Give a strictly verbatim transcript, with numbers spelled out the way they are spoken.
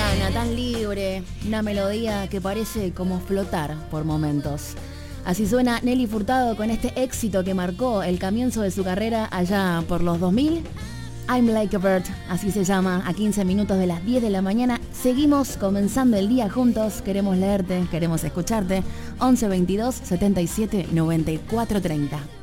liviana, tan libre, una melodía que parece como flotar por momentos. Así suena Nelly Furtado con este éxito que marcó el comienzo de su carrera allá por los dos mil. I'm Like a Bird, así se llama, a quince minutos de las diez de la mañana. Seguimos comenzando el día juntos, queremos leerte, queremos escucharte. once veintidós setenta y siete noventa y cuatro treinta.